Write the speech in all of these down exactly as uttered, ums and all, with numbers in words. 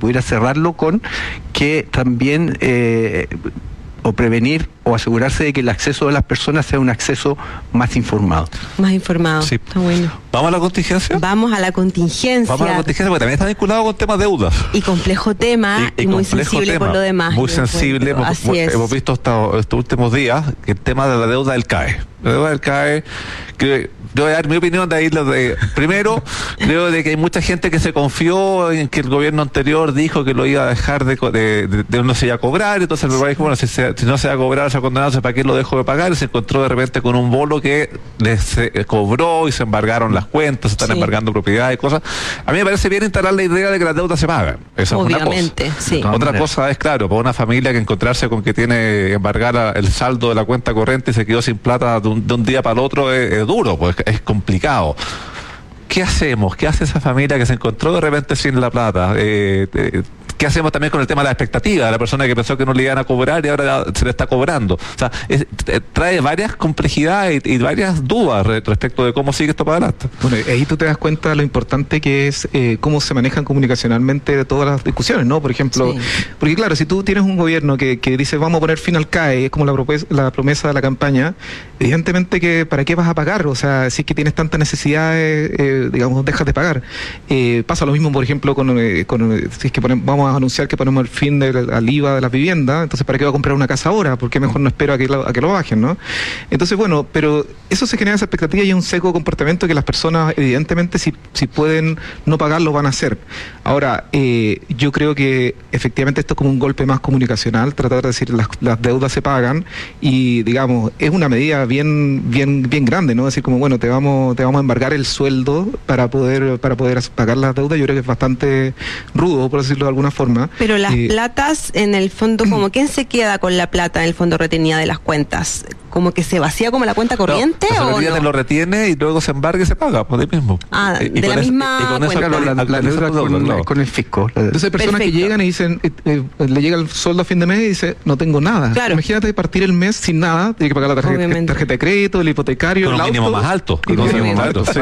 pudiera cerrarlo con que también eh, o prevenir o asegurarse de que el acceso de las personas sea un acceso más informado. Más informado, sí. Está bueno. ¿Vamos a la contingencia? Vamos a la contingencia. Vamos a la contingencia, porque también está vinculado con temas de deudas. Y complejo tema, y, y, y muy sensible tema, por lo demás. Muy sensible, hemos, Así es. hemos visto hasta estos últimos días que el tema de la deuda del C A E. La deuda del C A E, que yo voy a dar mi opinión de ahí. De, primero, creo de que hay mucha gente que se confió en que el gobierno anterior dijo que lo iba a dejar de, de, de, de no se iba a cobrar, entonces el país, bueno, si, se, si no se va a cobrar, se ha condenado, ¿para qué lo dejó de pagar? Y se encontró de repente con un bolo que les eh, cobró y se embargaron las cuentas, se están sí. embargando propiedades y cosas. A mí me parece bien instalar la idea de que las deudas se pagan. Esa Obviamente, es una cosa. Sí. Otra manera. cosa es, claro, para una familia que encontrarse con que tiene embargar el saldo de la cuenta corriente y se quedó sin plata de un, de un día para el otro, es, es duro, pues es complicado. ¿Qué hacemos? ¿Qué hace esa familia que se encontró de repente sin la plata? Eh, eh, ¿Qué hacemos también con el tema de la expectativa de la persona que pensó que no le iban a cobrar y ahora se le está cobrando? O sea, es, trae varias complejidades y, y varias dudas re, respecto de cómo sigue esto para adelante. Bueno, ahí tú te das cuenta de lo importante que es eh, cómo se manejan comunicacionalmente de todas las discusiones, ¿no? Por ejemplo, sí. porque claro, si tú tienes un gobierno que, que dice vamos a poner fin al C A E, es como la, propes, la promesa de la campaña, evidentemente que ¿para qué vas a pagar? O sea, si es que tienes tantas necesidades, eh, digamos, dejas de pagar. Eh, pasa lo mismo, por ejemplo, con, eh, con si es que ponemos, vamos a anunciar que ponemos el fin del, al I V A de las viviendas, entonces ¿para qué va a comprar una casa ahora? ¿Por qué mejor no espero a que lo, a que lo bajen, no? Entonces, bueno, pero eso se genera esa expectativa y es un seco comportamiento que las personas, evidentemente, si, si pueden no pagarlo, van a hacer. Ahora, eh, yo creo que efectivamente esto es como un golpe más comunicacional, tratar de decir las, las deudas se pagan y, digamos, es una medida bien, bien, bien grande, ¿no? Decir como, bueno, te vamos, te vamos a embargar el sueldo para poder, para poder pagar las deudas. Yo creo que es bastante rudo, por decirlo de alguna forma. Pero las eh, platas, en el fondo, como ¿quién se queda con la plata en el fondo retenida de las cuentas? ¿Como que se vacía como la cuenta corriente no, o no? Lo retiene y luego se embarga y se paga por ahí mismo. Ah, y, de y la misma es, y con eso, cuenta. Claro, la, la deuda con, no. con el fisco. Entonces hay personas Perfecto. que llegan y dicen, eh, eh, le llega el sueldo a fin de mes y dice, no tengo nada. Claro. Imagínate partir el mes sin nada, tiene que pagar la tarjeta, tarjeta de crédito, el hipotecario, con el un auto. mínimo más alto. Y no tienes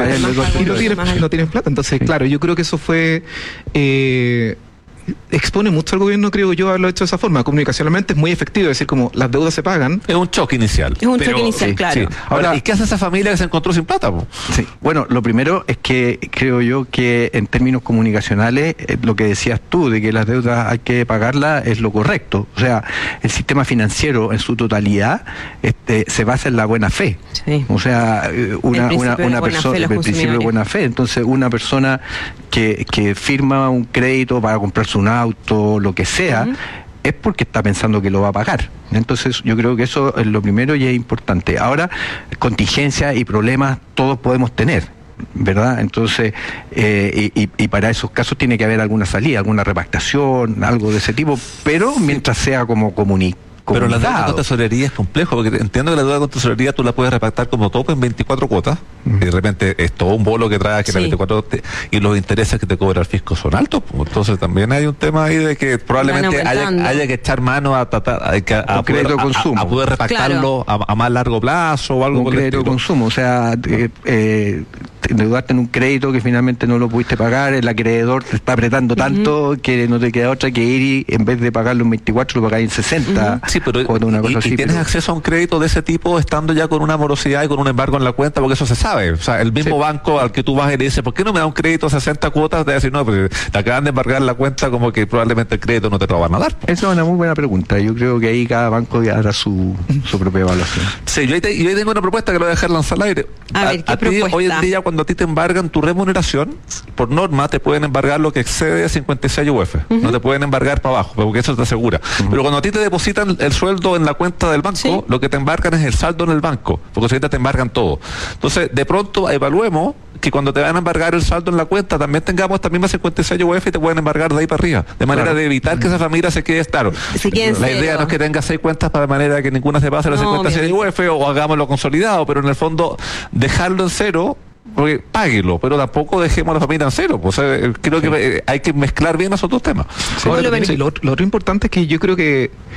plata. No tienes plata. Entonces, claro, yo creo que eso fue... Eh, expone mucho al gobierno, creo yo, haberlo hecho de esa forma. Comunicacionalmente es muy efectivo, es decir, como las deudas se pagan. Es un choque inicial. Es un pero, choque inicial, sí, claro. Sí. Ahora, Ahora, ¿y qué hace esa familia que se encontró sin plata? Po? Sí, bueno, lo primero es que creo yo que en términos comunicacionales, eh, lo que decías tú, de que las deudas hay que pagarlas, es lo correcto. O sea, el sistema financiero en su totalidad este, se basa en la buena fe. Sí. O sea, una, una, una persona, el principio de buena fe. Entonces, una persona que, que firma un crédito para comprarse un auto, lo que sea, uh-huh. es porque está pensando que lo va a pagar. Entonces yo creo que eso es lo primero y es importante. Ahora, contingencias y problemas todos podemos tener, ¿verdad? Entonces, eh, y, y para esos casos tiene que haber alguna salida, alguna repactación, algo de ese tipo, pero mientras sea como comunicado. Pero la deuda con tesorería es complejo, porque entiendo que la deuda con tesorería tú la puedes repactar como tope en veinticuatro cuotas, uh-huh. y de repente es todo un bolo que trae que sí. la veinticuatro te, y los intereses que te cobra el fisco son altos, entonces también hay un tema ahí de que probablemente haya, haya que echar mano a tratar a, a, a, poder, a, a poder repactarlo claro. a, a más largo plazo o algo un crédito de consumo, o sea, eh, eh, endeudaste en un crédito que finalmente no lo pudiste pagar, el acreedor te está apretando uh-huh. tanto que no te queda otra que ir y en vez de pagarlo en veinticuatro lo pagáis en sesenta. Uh-huh. Sí, pero una cosa y, así, y tienes pero... acceso a un crédito de ese tipo estando ya con una morosidad y con un embargo en la cuenta, porque eso se sabe. O sea, el mismo sí. banco al que tú vas y le dices, ¿por qué no me da un crédito a sesenta cuotas? Te va a decir, no, porque te acaban de embargar la cuenta, como que probablemente el crédito no te lo van a dar. Esa es una muy buena pregunta. Yo creo que ahí cada banco hará su, su propia evaluación. Sí, yo ahí, te, yo ahí tengo una propuesta que lo voy a dejar lanzar al aire. A, a ver, ¿qué a propuesta? Ti, hoy en día, cuando a ti te embargan tu remuneración, por norma te pueden embargar lo que excede a cincuenta y seis U F. Uh-huh. No te pueden embargar para abajo, porque eso te asegura. Uh-huh. Pero cuando a ti te depositan el sueldo en la cuenta del banco, ¿sí? lo que te embarcan es el saldo en el banco, porque ahorita te embargan todo. Entonces, de pronto evaluemos que cuando te van a embargar el saldo en la cuenta, también tengamos esta misma cincuenta y seis U F y te pueden embargar de ahí para arriba, de manera claro. de evitar que esa familia se quede claro. Se quede la idea cero. no es que tenga seis cuentas para manera que ninguna se pase a las no, cincuenta y seis U F o hagámoslo consolidado, pero en el fondo dejarlo en cero, porque páguelo, pero tampoco dejemos a la familia en cero. Pues, eh, creo sí. que eh, hay que mezclar bien esos dos temas. Sí. Ahora, lo, lo, lo otro importante es que yo creo que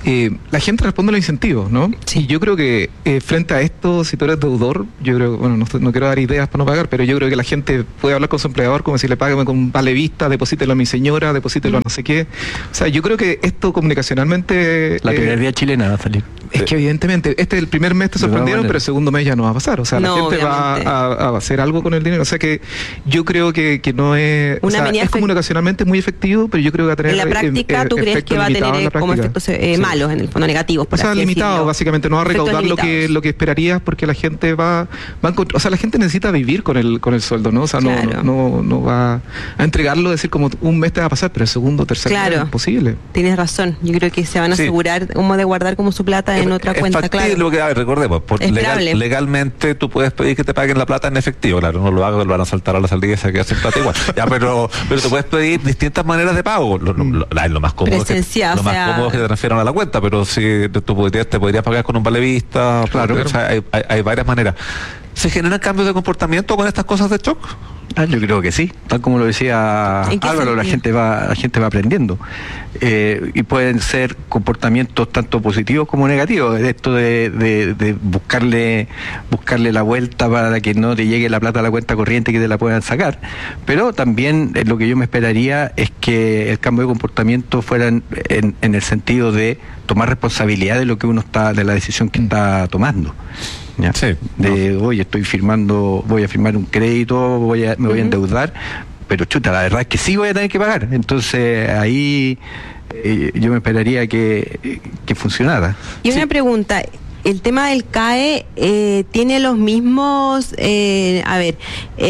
eh, la gente responde a los incentivos, ¿no? Sí. Y yo creo que eh, frente a esto, si tú eres deudor, yo creo, bueno, no, no quiero dar ideas para no pagar, pero yo creo que la gente puede hablar con su empleador como decirle, págame con un vale vista, deposítelo a mi señora, deposítelo a no sé qué. O sea, yo creo que esto comunicacionalmente... La eh, piratería chilena va a salir. Es que evidentemente, este el primer mes te De todas sorprendieron, maneras. pero el segundo mes ya no va a pasar. O sea, No, la gente obviamente. va a, a hacer algo con el dinero. O sea que yo creo que, que no es... Una o sea, medida es efect- comunicacionalmente muy efectivo, pero yo creo que va a tener... En la eh, práctica, eh, ¿tú crees efectos que va a limitados en tener la como práctica. efectos eh, Sí. malos, en el fondo negativos, por O sea, así limitado, decirlo? básicamente, no va a Efectos recaudar lo que limitados. lo que esperarías porque la gente va, va a encont- o sea, la gente necesita vivir con el con el sueldo, ¿no? O sea, no, Claro. no, no, no va a entregarlo, decir como un mes te va a pasar, pero el segundo, tercer mes Claro. es imposible. Tienes razón. Yo creo que se van a Sí. asegurar como de guardar como su plata en otra es cuenta, factible, claro. porque, a ver, recordemos, por legal- Esperable. legalmente tú puedes pedir que te paguen la plata en efectivo, claro, no lo hago, lo van a saltar a la salida y se queda sin plata igual. Ya, pero, pero tú puedes pedir distintas maneras de pago. Lo, lo- lo- lo más cómodo es que, Presencial, lo o más sea- cómodo es que te transfieran a la cuenta, pero si tú podrías, te podrías pagar con un vale vista, Claro. o sea, hay, hay- hay varias maneras. ¿Se generan cambios de comportamiento con estas cosas de shock? Ah, yo creo que sí, tal como lo decía ¿En qué Álvaro, la sentido? gente va, la gente va aprendiendo. Eh, y pueden ser comportamientos tanto positivos como negativos. Esto de, de- de buscarle, buscarle la vuelta para que no te llegue la plata a la cuenta corriente y que te la puedan sacar. Pero también eh, lo que yo me esperaría es que el cambio de comportamiento fuera en, en- en el sentido de tomar responsabilidad de lo que uno está, de la decisión que está tomando. ¿Ya? Sí, De, oye, estoy firmando, voy a firmar un crédito, voy a, me voy a Ujú. endeudar, pero chuta, la verdad es que sí voy a tener que pagar. Entonces ahí eh, yo me esperaría que, que funcionara. Y una pregunta, el tema del C A E eh, tiene los mismos, eh, a ver,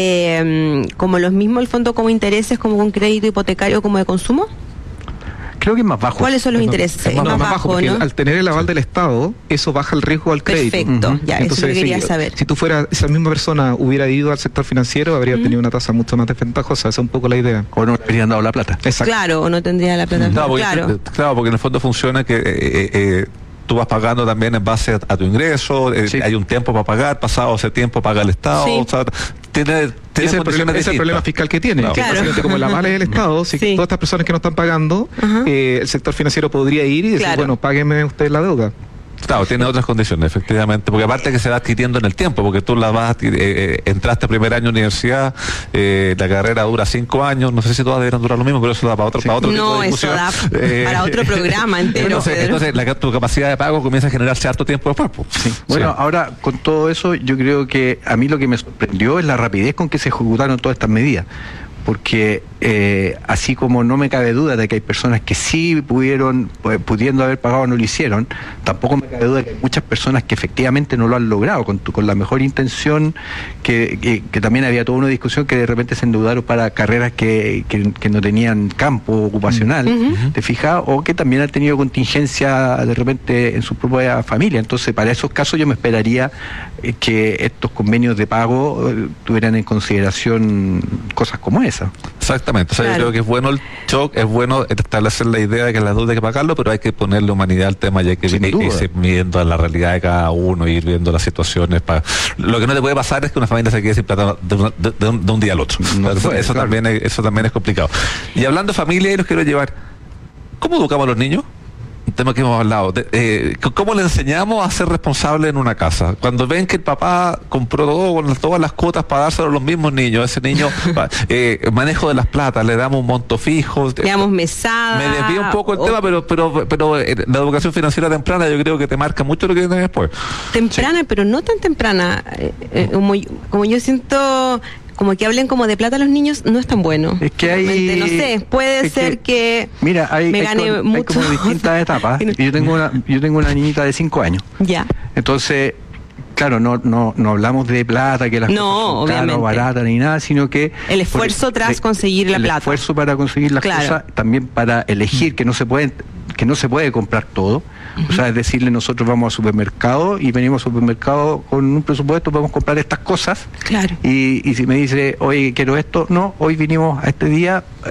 eh, como los mismos el fondo como intereses, como un crédito hipotecario como de consumo. Creo que es más bajo. ¿Cuáles son los Es más- intereses? es más, más más bajo, porque ¿no? al tener el aval del Estado, eso baja el riesgo al crédito. Perfecto, Ujú. ya, eso es lo que quería si, saber. si tú fueras, esa misma persona hubiera ido al sector financiero, habría Ujú. tenido una tasa mucho más desventajosa. Esa es un poco la idea. O no le habrían dado la plata. Exacto. Claro, o no tendría la plata. Claro, porque, Claro. claro, porque en el fondo funciona que eh, eh, eh, tú vas pagando también en base a, a tu ingreso, eh, Sí. hay un tiempo para pagar, pasado ese tiempo paga el Estado, Sí. o sea, tiene, tiene Ese es el problema, condiciones ese es el problema distintas. fiscal que tiene. Claro. Que Claro. básicamente como la mala es el Estado, si Sí. todas estas personas que no están pagando, Ajá. eh, el sector financiero podría ir y decir, Claro. bueno, págueme usted la deuda. Claro, tiene otras condiciones, efectivamente, porque aparte que se va adquiriendo en el tiempo, porque tú la vas, adquir- eh, eh, entraste primer año de universidad, eh, la carrera dura cinco años, no sé si todas deberían durar lo mismo, pero eso da para otro, para otro tipo No, de eso discusión. da Eh, para otro programa entero. entonces, Pedro. entonces la, tu capacidad de pago comienza a generarse harto tiempo después. pues. Bueno, Sí. ahora con todo eso, yo creo que a mí lo que me sorprendió es la rapidez con que se ejecutaron todas estas medidas. Porque eh, así como no me cabe duda de que hay personas que sí pudieron, pues, pudiendo haber pagado, no lo hicieron, tampoco me cabe duda de que hay muchas personas que efectivamente no lo han logrado, con, tu- con la mejor intención, que, que, que también había toda una discusión que de repente se endeudaron para carreras que, que, que no tenían campo ocupacional, Ujú. ¿te fijas? O que también han tenido contingencia de repente en su propia familia. Entonces, para esos casos yo me esperaría eh, que estos convenios de pago eh, tuvieran en consideración cosas como esa. Exactamente, o sea, Claro. yo creo que es bueno el shock, es bueno establecer la idea de que la deuda hay que pagarlo, pero hay que ponerle humanidad al tema y hay que Sin ir, duda. irse midiendo a la realidad de cada uno, ir viendo las situaciones. Para... Lo que no te puede pasar es que una familia se quede sin plata de, una- de- de un, de un día al otro. No eso puede, eso claro. también es, eso también es complicado. Y hablando de familia, y los quiero llevar, ¿cómo educamos a los niños? Un tema que hemos hablado. De, eh, ¿Cómo le enseñamos a ser responsables en una casa? Cuando ven que el papá compró todo, con todas las cuotas para dárselo a los mismos niños, ese niño, va, eh, manejo de las platas, le damos un monto fijo. Le damos mesada. Me desvío un poco el o tema, pero pero pero eh, la educación financiera temprana yo creo que te marca mucho lo que viene después. Temprana, pero no tan temprana. eh, eh, como, yo- como yo siento, como que hablen como de plata a los niños, no es tan bueno. Es que hay- Realmente, no sé, puede es ser que, Mira, hay, me hay gane con- hay mucho. como distintas etapas. Y no- Y yo tengo una, yo tengo una niñita de cinco años. Ya. Entonces, claro, no, no, no hablamos de plata, que las No, cosas son caras obviamente. o baratas ni nada, sino que El esfuerzo por- tras de- conseguir la el plata. esfuerzo para conseguir las Claro. cosas, también para elegir que no se puede, que no se puede comprar todo. O sea, es decirle, nosotros vamos al supermercado y venimos al supermercado con un presupuesto, podemos comprar estas cosas. Claro. Y, y si me dice, oye, quiero esto, no, hoy vinimos a este día, eh,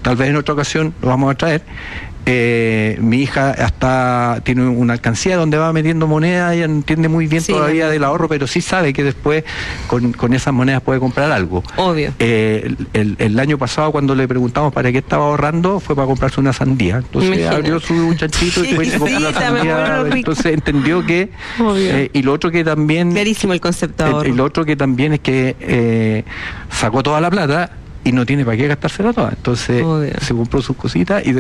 tal vez en otra ocasión lo vamos a traer. Eh, mi hija hasta tiene una alcancía donde va metiendo moneda, ella no entiende muy bien Sí, todavía no. del ahorro, pero sí sabe que después con, con esas monedas puede comprar algo. Obvio. Eh, el, el año pasado cuando le preguntamos para qué estaba ahorrando fue para comprarse una sandía. Entonces Imagínate. abrió su chanchito y fue y se compró la Chiquitita, me sandía. acuerdo, rico. Entonces entendió que Obvio. eh, y lo otro que también Clarísimo el concepto de el- ahorro. y lo otro que también es que eh, sacó toda la plata y no tiene para qué gastársela toda. Entonces Obvio. se compró sus cositas y